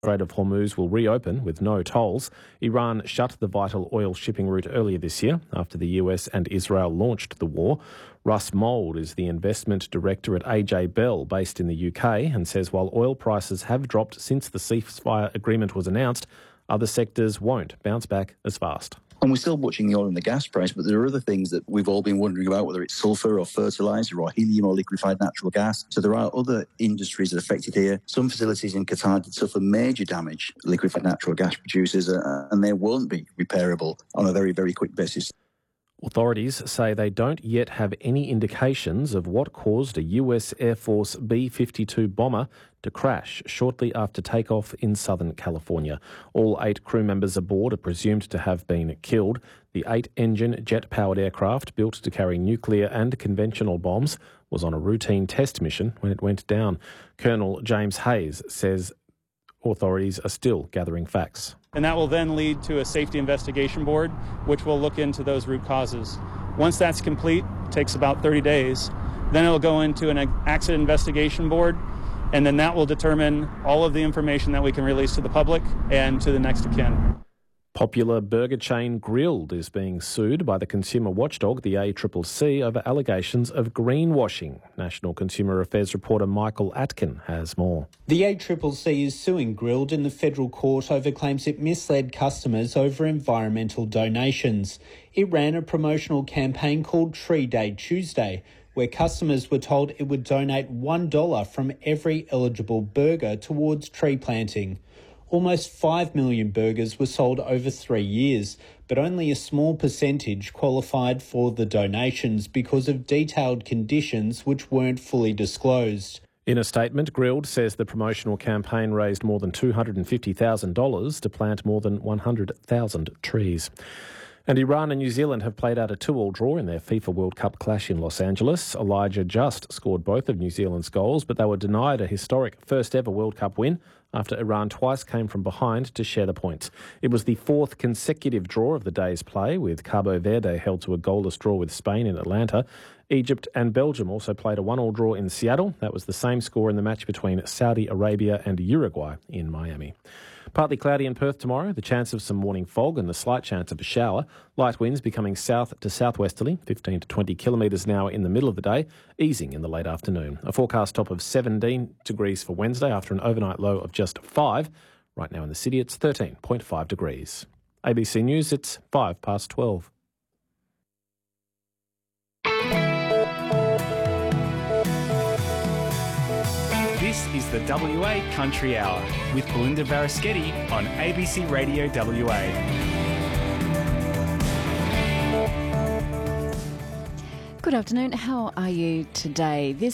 Strait of Hormuz will reopen with no tolls. Iran shut the vital oil shipping route earlier this year after the US and Israel launched the war. Russ Mould is the investment director at AJ Bell, based in the UK, and says while oil prices have dropped since the ceasefire agreement was announced, other sectors won't bounce back as fast. And we're still watching the oil and the gas price, but there are other things that we've all been wondering about, whether it's sulphur or fertiliser or helium or liquefied natural gas. So there are other industries that are affected here. Some facilities in Qatar did suffer major damage, liquefied natural gas producers, and they won't be repairable on a very, very quick basis. Authorities say they don't yet have any indications of what caused a US Air Force B-52 bomber to crash shortly after takeoff in Southern California. All 8 crew members aboard are presumed to have been killed. The 8-engine jet-powered aircraft, built to carry nuclear and conventional bombs, was on a routine test mission when it went down. Colonel James Hayes says authorities are still gathering facts. And that will then lead to a safety investigation board, which will look into those root causes. Once that's complete, it takes about 30 days. Then it'll go into an accident investigation board, and then that will determine all of the information that we can release to the public and to the next of kin. Popular burger chain Grill'd is being sued by the consumer watchdog, the ACCC, over allegations of greenwashing. National Consumer Affairs reporter Michael Atkin has more. The ACCC is suing Grill'd in the federal court over claims it misled customers over environmental donations. It ran a promotional campaign called Tree Day Tuesday, where customers were told it would donate $1 from every eligible burger towards tree planting. Almost 5 million burgers were sold over 3 years, but only a small percentage qualified for the donations because of detailed conditions which weren't fully disclosed. In a statement, Grill'd says the promotional campaign raised more than $250,000 to plant more than 100,000 trees. And Iran and New Zealand have played out a 2-2 draw in their FIFA World Cup clash in Los Angeles. Elijah Just scored both of New Zealand's goals, but they were denied a historic first-ever World Cup win after Iran twice came from behind to share the points. It was the 4th consecutive draw of the day's play, with Cabo Verde held to a goalless draw with Spain in Atlanta. Egypt and Belgium also played a 1-1 draw in Seattle. That was the same score in the match between Saudi Arabia and Uruguay in Miami. Partly cloudy in Perth tomorrow, the chance of some morning fog and the slight chance of a shower. Light winds becoming south to southwesterly, 15 to 20 kilometres an hour in the middle of the day, easing in the late afternoon. A forecast top of 17 degrees for Wednesday after an overnight low of just 5. Right now in the city it's 13.5 degrees. ABC News, it's 12:05. This is the WA Country Hour with Belinda Varaschetti on ABC Radio WA. Good afternoon. How are you today? This